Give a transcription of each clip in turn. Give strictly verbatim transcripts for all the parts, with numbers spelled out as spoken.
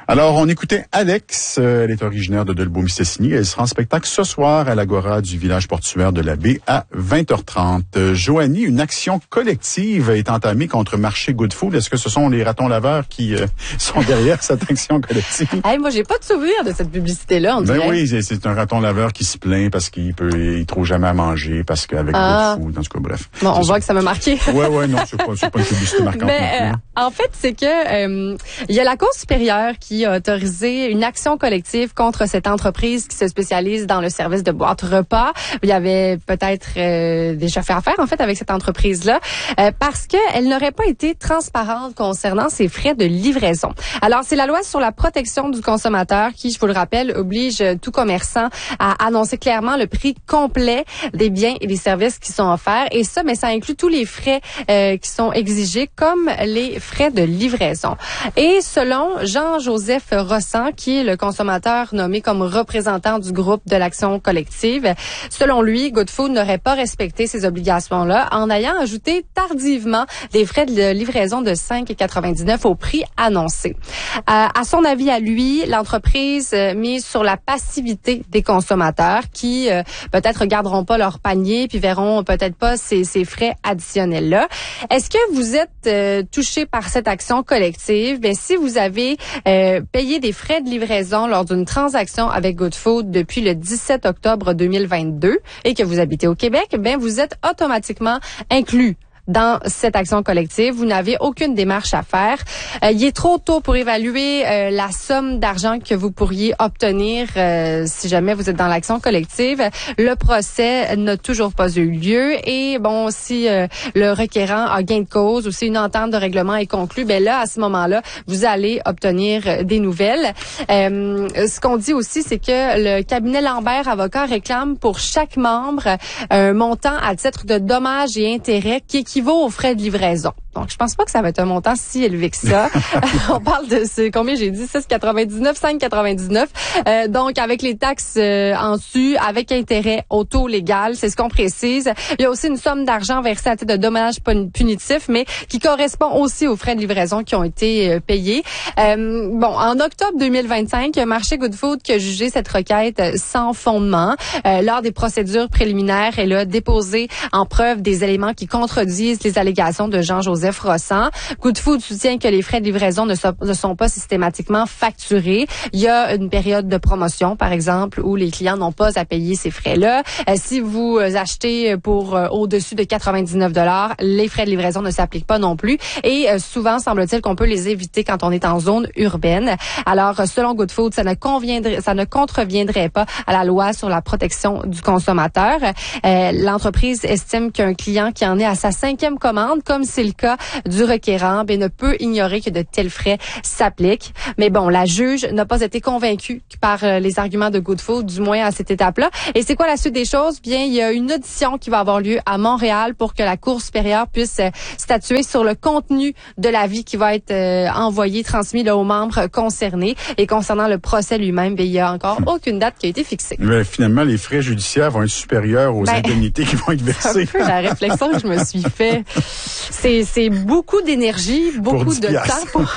Alors, on écoutait Alex, euh, elle est originaire de Dolbeau-Mistassini. Elle sera en spectacle ce soir à l'Agora du village portuaire de la Baie à vingt heures trente. Euh, Joanie, une action collective est entamée contre Marché Good Food. Est-ce que ce sont les ratons laveurs qui euh, sont derrière cette action collective? Hey, moi, j'ai pas de souvenir de cette publicité-là, on dirait. Ben oui, c'est, c'est un raton laveur qui se plaint parce qu'il peut, il trouve jamais à manger, parce qu'avec ah. Good Food, en tout cas, bref. Bon, on ça. voit que ça m'a marqué. Ouais, ouais, non, c'est pas, c'est pas une publicité marquante. Mais, euh, en fait, c'est que, euh, il y a la Cour supérieure qui a autorisé une action collective contre cette entreprise qui se spécialise dans le service de boîte repas. Il y avait peut-être euh, déjà fait affaire, en fait, avec cette entreprise-là, euh, parce qu'elle n'aurait pas été transparente concernant ses frais de livraison. Alors, c'est la loi sur la protection du consommateur qui, je vous le rappelle, oblige tout commerçant à annoncer clairement le prix complet des biens et des services qui sont offerts. Et ça, mais ça inclut tous les frais euh, qui sont exigés, comme les frais de livraison. Et selon Jean-Joseph Rossan, qui est le consommateur nommé comme représentant du groupe de l'action collective, selon lui, Good Food n'aurait pas respecté ces obligations-là en ayant ajouté tardivement des frais de livraison de cinq virgule quatre-vingt-dix-neuf au prix annoncé. Euh, à son avis, à lui, l'entreprise euh, mise sur la passivité des consommateurs qui euh, peut-être regarderont pas leur panier puis verront peut-être pas ces, ces frais additionnels-là. Est-ce que vous êtes euh, touché par cette action collective? Bien, si vous avez euh, payé des frais de livraison lors d'une transaction avec Good Food depuis le dix-sept octobre deux mille vingt-deux et que vous habitez au Québec, bien, vous êtes automatiquement inclus dans cette action collective. Vous n'avez aucune démarche à faire. Euh, il est trop tôt pour évaluer euh, la somme d'argent que vous pourriez obtenir euh, si jamais vous êtes dans l'action collective. Le procès n'a toujours pas eu lieu et bon, si euh, le requérant a gain de cause ou si une entente de règlement est conclue, ben là, à ce moment-là, vous allez obtenir des nouvelles. Euh, ce qu'on dit aussi, c'est que le cabinet Lambert Avocat réclame pour chaque membre un montant à titre de dommages et intérêts qui équivaut aux frais de livraison. Donc, je pense pas que ça va être un montant si élevé que ça. On parle de ce, combien j'ai dit, six virgule quatre-vingt-dix-neuf, cinq virgule quatre-vingt-dix-neuf. Euh, donc, avec les taxes euh, en dessus, avec intérêt au taux légal, c'est ce qu'on précise. Il y a aussi une somme d'argent versée à titre de dommages punitifs, mais qui correspond aussi aux frais de livraison qui ont été euh, payés. Euh, bon, en octobre deux mille vingt-cinq, Marché Good Food qui a jugé cette requête sans fondement. Euh, lors des procédures préliminaires, elle a déposé en preuve des éléments qui contredisent les allégations de Jean-Joseph Rossan. Good Food soutient que les frais de livraison ne, so, ne sont pas systématiquement facturés. Il y a une période de promotion, par exemple, où les clients n'ont pas à payer ces frais-là. Euh, si vous achetez pour euh, au-dessus de quatre-vingt-dix-neuf dollars, les frais de livraison ne s'appliquent pas non plus. Et euh, souvent, semble-t-il qu'on peut les éviter quand on est en zone urbaine. Alors, selon Good Food, ça ne conviendrait, ça ne contreviendrait pas à la loi sur la protection du consommateur. Euh, l'entreprise estime qu'un client qui en est à sa cinquième commande, comme c'est le cas du requérant, ben, ne peut ignorer que de tels frais s'appliquent. Mais bon, la juge n'a pas été convaincue par euh, les arguments de Good Food, du moins à cette étape-là. Et c'est quoi la suite des choses? Bien, il y a une audition qui va avoir lieu à Montréal pour que la Cour supérieure puisse euh, statuer sur le contenu de l'avis qui va être euh, envoyé, transmis là, aux membres concernés. Et concernant le procès lui-même, bien, il n'y a encore aucune date qui a été fixée. Mais finalement, les frais judiciaires vont être supérieurs aux ben, indemnités qui vont être versées. C'est un peu la réflexion que je me suis fait. C'est, c'est beaucoup d'énergie, beaucoup de temps pour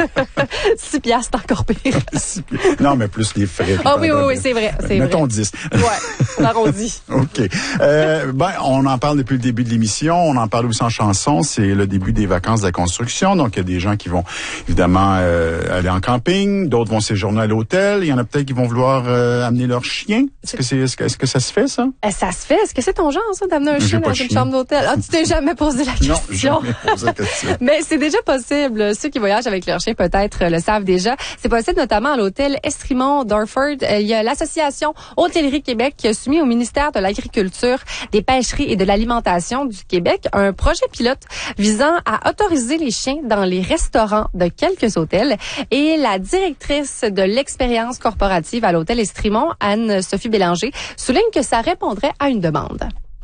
six piastres, encore pire. Non, mais plus les frais. Ah oui, oui, oui, c'est vrai. C'est Mettons vrai. dix. Ouais, on arrondit. OK. Euh, ben, on en parle depuis le début de l'émission. On en parle aussi en chanson. C'est le début des vacances de la construction. Donc, il y a des gens qui vont, évidemment, euh, aller en camping. D'autres vont séjourner à l'hôtel. Il y en a peut-être qui vont vouloir euh, amener leur chien. Est-ce que c'est, est-ce que, est-ce que ça se fait, ça? Euh, ça se fait. Est-ce que c'est ton genre, ça, d'amener un chien dans une chambre d'hôtel? Ah, tu t'es jamais posé la question? Non, jamais posé la question. Mais c'est déjà possible. Ceux qui voyagent avec leur chien, peut-être, le savent déjà. C'est possible, notamment à l'hôtel Estrimont d'Orford. Il y a l'Association Hôtellerie Québec qui a soumis au ministère de l'Agriculture, des Pêcheries et de l'Alimentation du Québec un projet pilote visant à autoriser les chiens dans les restaurants de quelques hôtels. Et la directrice de l'expérience corporative à l'hôtel Estrimont, Anne-Sophie Bélanger, souligne que ça répondrait à une demande.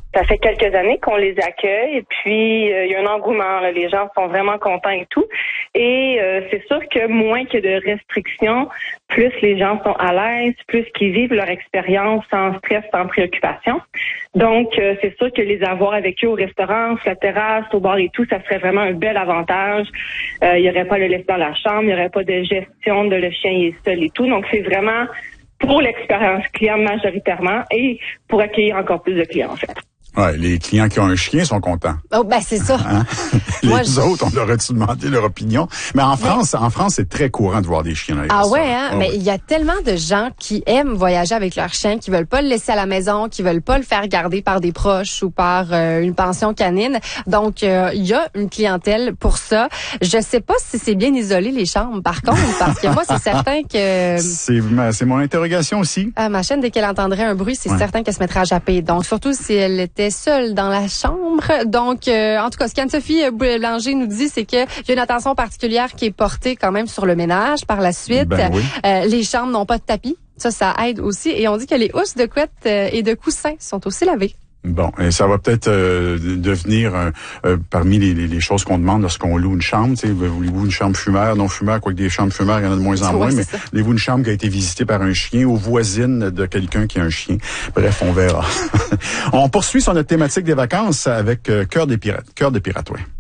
Ça fait quelques années qu'on les accueille et puis euh, il y a un engouement, là, les gens sont vraiment contents et tout. Et euh, c'est sûr que moins que de restrictions, plus les gens sont à l'aise, plus qu'ils vivent leur expérience sans stress, sans préoccupation. Donc euh, c'est sûr que les avoir avec eux au restaurant, sur la terrasse, au bar et tout, ça serait vraiment un bel avantage. Euh, il n'y aurait pas le laisser dans la chambre, il n'y aurait pas de gestion de le chien est seul et tout. Donc c'est vraiment pour l'expérience client majoritairement et pour accueillir encore plus de clients en fait. Ouais, les clients qui ont un chien sont contents. Oh, ben, c'est ça. Hein? Les Moi, autres, on leur a-tu demandé leur opinion? Mais en France, en France, c'est très courant de voir des chiens dans les Ah restaurants. ouais, hein? Oh, mais oui. il y a tellement de gens qui aiment voyager avec leur chien, qui veulent pas le laisser à la maison, qui veulent pas le faire garder par des proches ou par euh, une pension canine. Donc, euh, il y a une clientèle pour ça. Je sais pas si c'est bien isolé les chambres, par contre, parce que moi, c'est certain que... C'est, ma- c'est mon interrogation aussi. Ah, ma chaîne, dès qu'elle entendrait un bruit, c'est Ouais. certain qu'elle se mettrait à japper. Donc, surtout si elle était seule dans la chambre. Donc, euh, en tout cas, ce qu'Anne-Sophie Boulanger nous dit, c'est qu'il y a une attention particulière qui est portée quand même sur le ménage par la suite. Ben oui. Euh, les chambres n'ont pas de tapis. Ça, ça aide aussi. Et on dit que les housses de couettes euh, et de coussins sont aussi lavées. Bon, et ça va peut-être euh, devenir euh, euh, parmi les, les, les choses qu'on demande lorsqu'on loue une chambre. Tu sais, voulez-vous une chambre fumeur, non fumeur, quoique des chambres fumeurs, il y en a de moins en Ouais, moins, c'est mais ça. voulez-vous une chambre qui a été visitée par un chien ou voisine de quelqu'un qui a un chien? Bref, on verra. On poursuit sur notre thématique des vacances avec euh, Cœur des pirates. Cœur des pirates, ouais.